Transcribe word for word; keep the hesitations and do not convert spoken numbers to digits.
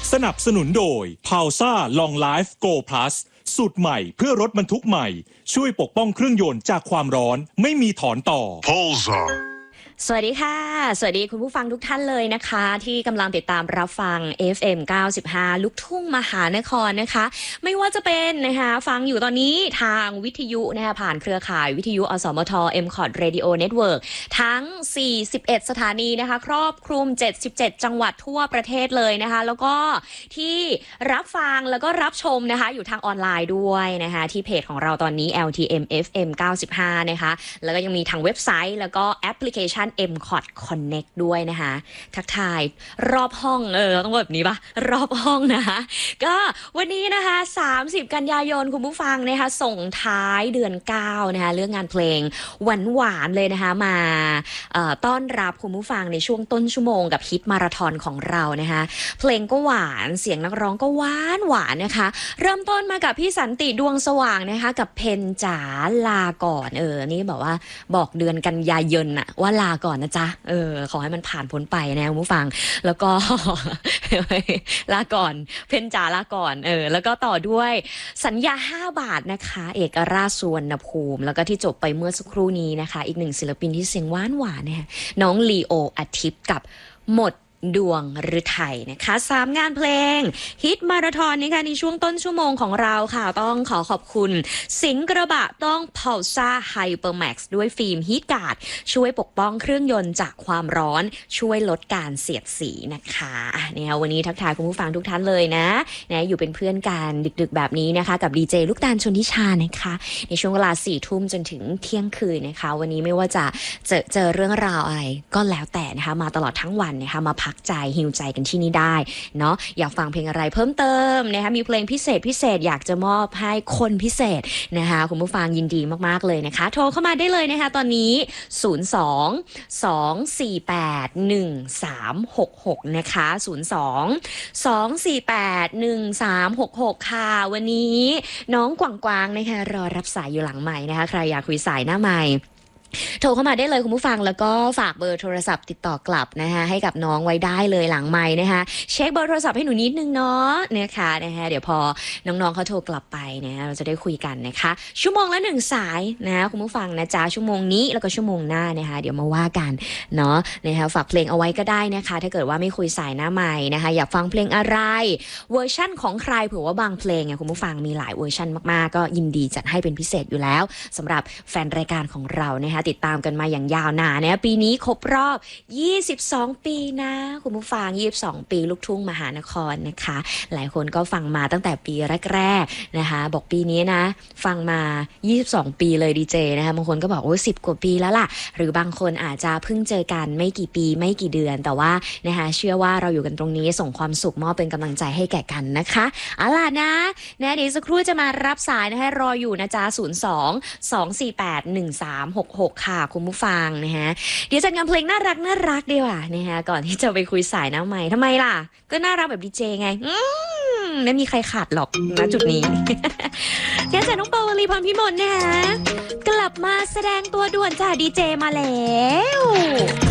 สนับสนุนโดย พาวซ่า Long Life Go Plus สูตรใหม่เพื่อรถบรรทุกใหม่ช่วยปกป้องเครื่องยนต์จากความร้อนไม่มีถอนต่อ Pulsar สวัสดีค่ะสวัสดีคุณผู้ฟังทุกท่านเลยนะคะที่กำลังติดตามรับฟัง เอฟ เอ็ม เก้าสิบห้า ลูกทุ่งมหานครนะคะไม่ว่าจะเป็นนะคะฟังอยู่ตอนนี้ทางวิทยุนะคะผ่านเครือข่ายวิทยุอสมท เอ็ม คอท Radio Network ทั้งสี่สิบเอ็ดสถานีนะคะครอบคลุมเจ็ดสิบเจ็ดจังหวัดทั่วประเทศเลยนะคะแล้วก็ที่รับฟังแล้วก็รับชมนะคะอยู่ทางออนไลน์ด้วยนะคะที่เพจของเราตอนนี้ แอล ที เอ็ม เอฟ เอ็ม เก้าสิบห้า นะคะแล้วก็ยังมีทางเว็บไซต์แล้วก็แอปพลิเคชันเอ็ม คอท Connect ด้วยนะคะทักทายรอบห้องเออต้องแบบนี้ปะรอบห้องนะคะก็วันนี้นะคะสามสิบกันยายนคุณผู้ฟังนะคะส่งท้ายเดือนเก้านะคะเรื่องงานเพลงหวานๆเลยนะคะมาเอ่อต้อนรับคุณผู้ฟังในช่วงต้นชั่วโมงกับฮิตมาราธอนของเรานะคะเพลงก็หวานเสียงนักร้องก็หวานหวานนะคะเริ่มต้นมากับพี่สันติดวงสว่างนะคะกับเพนจ๋าลาก่อนเออนี่บอกว่าบอกเดือนกันยายนอะว่าลาก่อนนะจ๊ะเออขอให้มันผ่านพ้นไปนะคุณผู้ฟังแล้วก็ ลาก่อนเพนจ๋าลาก่อนเออแล้วก็ต่อด้วยสัญญาห้าบาทนะคะเอกราชสุวรรณภูมิแล้วก็ที่จบไปเมื่อสักครู่นี้นะคะอีกหนึ่งศิลปินที่เสียงหวานหวานเนี่ยน้องลีโออาทิตย์กับหมดดวงฤทัยนะคะสามงานเพลงฮิตมาราธอนนี้ค่ะในช่วงต้นชั่วโมงของเราค่ะต้องขอขอบคุณสิงห์กระบะต้องพาวซ่าไฮเปอร์แม็กซ์ด้วยฟิล์มฮีทการ์ดช่วยปกป้องเครื่องยนต์จากความร้อนช่วยลดการเสียดสีนะคะเนี่ยวันนี้ทักทายคุณผู้ฟังทุกท่านเลยนะนะอยู่เป็นเพื่อนกันดึกๆแบบนี้นะคะกับดีเจลูกตาลชนทิชานะคะในช่วงเวลาสี่ทุ่มจนถึงเที่ยงคืนนะคะวันนี้ไม่ว่าจะเจอเจอเรื่องราวอะไรก็แล้วแต่นะคะมาตลอดทั้งวันนะคะมาพักใจฮิวใจกันที่นี่ได้เนาะอยากฟังเพลงอะไรเพิ่มเติมนะคะมีเพลงพิเศษพิเศษอยากจะมอบให้คนพิเศษนะคะคุณผู้ฟังยินดีมากๆเลยนะคะโทรเข้ามาได้เลยนะคะตอนนี้ศูนย์ สอง สอง สี่ แปด หนึ่ง สาม หก หกนะคะศูนย์ สอง สอง สี่ แปด หนึ่ง สาม หก หกค่ะวันนี้น้องกวางๆนะคะรอรับสายอยู่หลังใหม่นะคะใครอยากคุยสายหน้าใหม่โทรเข้ามาได้เลยคุณผู้ฟังแล้วก็ฝากเบอร์โทรศัพท์ติดต่อกลับนะคะให้กับน้องไว้ได้เลยหลังไมค์นะคะเช็คเบอร์โทรศัพท์ให้หนูนิดนึงเนาะนะคะนะคะเดี๋ยวพอน้องๆเขาโทรกลับไปนะเราจะได้คุยกันนะคะชั่วโมงละหนึ่งสายนะคุณผู้ฟังนะจ๊ะชั่วโมงนี้แล้วก็ชั่วโมงหน้านะคะเดี๋ยวมาว่ากันเนาะนะคะฝากเพลงเอาไว้ก็ได้นะคะถ้าเกิดว่าไม่คุยสายหน้าไมค์นะคะอยากฟังเพลงอะไรเวอร์ชั่นของใครเผื่อว่าบางเพลงเนี่ยคุณผู้ฟังมีหลายเวอร์ชั่นมากๆก็ยินดีจัดให้เป็นพิเศษอยู่แล้วสำหรับแฟนรายการของเรานะคะติดตามกันมาอย่างยาวนานนะปีนี้ครบรอบยี่สิบสองปีนะคุณผู้ฟังยี่สิบสองปีลูกทุ่งมหานครนะคะหลายคนก็ฟังมาตั้งแต่ปีแรกๆนะคะบอกปีนี้นะฟังมายี่สิบสองปีเลยดีเจนะคะบางคนก็บอกโอ้สิบกว่าปีแล้วล่ะหรือบางคนอาจจะเพิ่งเจอกันไม่กี่ปีไม่กี่เดือนแต่ว่านะคะเชื่อว่าเราอยู่กันตรงนี้ส่งความสุขมอบเป็นกำลังใจให้แก่กันนะคะเอาล่ะนะนะเดี๋ยวสักครู่จะมารับสายนะคะรออยู่นะจ๊ะศูนย์ สอง สอง สี่ แปด หนึ่ง สาม หก หกค่ะคุณผู้ฟังนะฮะเดี๋ยวจัดงานเพลงน่ารักน่ารักดีว่ะนะฮะก่อนที่จะไปคุยสายหน้าใหม่ทำไมล่ะก็น่ารักแบบดีเจไงอืมไม่มีใครขาดหรอกณจุดนี้ แค่จากน้องปาวลีพรพิมลนะฮะกลับมาแสดงตัวด่วนจ้าดีเจมาแล้ว